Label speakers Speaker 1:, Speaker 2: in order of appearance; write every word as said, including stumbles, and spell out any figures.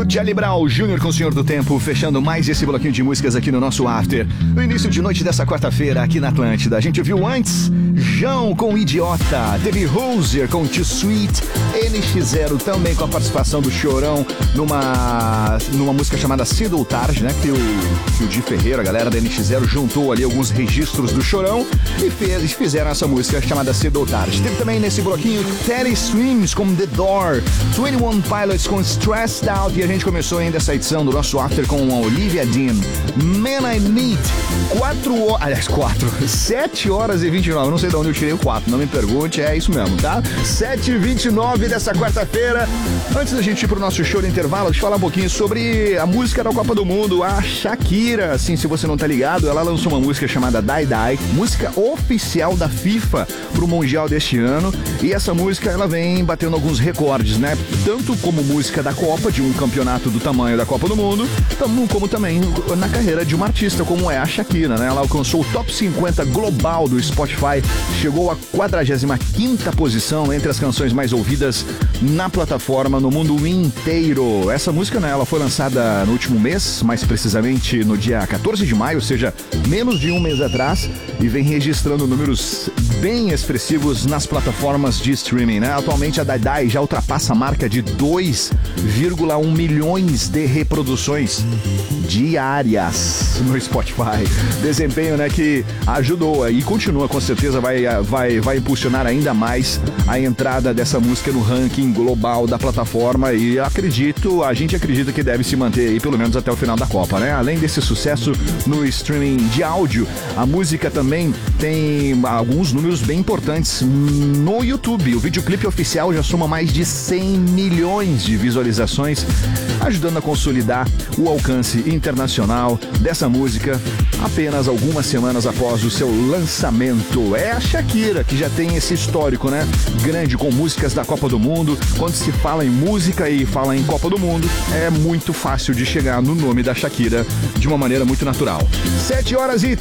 Speaker 1: Charlie Brown Júnior com o Senhor do Tempo, fechando mais esse bloquinho de músicas aqui no nosso After. No início de noite dessa quarta-feira, aqui na Atlântida. A gente viu antes João com Idiota, teve Hozier com Too Sweet, N X Zero também com a participação do Chorão numa, numa música chamada Cedo ou Tarde, né? Que o, que o Di Ferreira, a galera da N X Zero, juntou ali alguns registros do Chorão e fez, fizeram essa música chamada Cedo ou Tarde. Teve também nesse bloquinho Teddy Swims com The Door, vinte e um Pilots com Stressed Out, e a gente começou ainda essa edição do nosso After com a Olivia Dean, Man I Need. Quatro horas, aliás, quatro, sete horas e vinte e nove, não sei de onde eu tirei o quatro, não me pergunte, é isso mesmo, tá? sete e vinte e nove dessa quarta-feira. Antes da gente ir pro nosso show de intervalo, deixa eu falar um pouquinho sobre a música da Copa do Mundo, a Shakira. Assim, se você não tá ligado, ela lançou uma música chamada Die Die, música oficial da FIFA pro Mundial deste ano, e essa música ela vem batendo alguns recordes, né? Tanto como música da Copa, de um campeonato do tamanho da Copa do Mundo, como também na carreira de uma artista como é a Shakira, né? Ela alcançou o top cinquenta global do Spotify, chegou à quadragésima quinta posição entre as canções mais ouvidas na plataforma no mundo inteiro. Essa música, né, ela foi lançada no último mês, mais precisamente no dia quatorze de maio, ou seja, menos de um mês atrás, e vem registrando números bem expressivos nas plataformas de streaming, né? Atualmente a Die Die já ultrapassa a marca de dois vírgula um milhões de reproduções diárias no Spotify. Desempenho, né, que ajudou e continua, com certeza vai, vai, vai impulsionar ainda mais a entrada dessa música no ranking global da plataforma, e acredito, a gente acredita que deve se manter aí pelo menos até o final da Copa, né? Além desse sucesso no streaming de áudio, a música também tem alguns números bem importantes no YouTube. O videoclipe oficial já soma mais de cem milhões de visualizações, ajudando a consolidar o alcance internacional dessa música apenas algumas semanas após o seu lançamento. É a Shakira que já tem esse histórico, né, grande com músicas da Copa do Mundo. Quando se fala em música e fala em Copa do Mundo, é muito fácil de chegar no nome da Shakira de uma maneira muito natural. sete horas e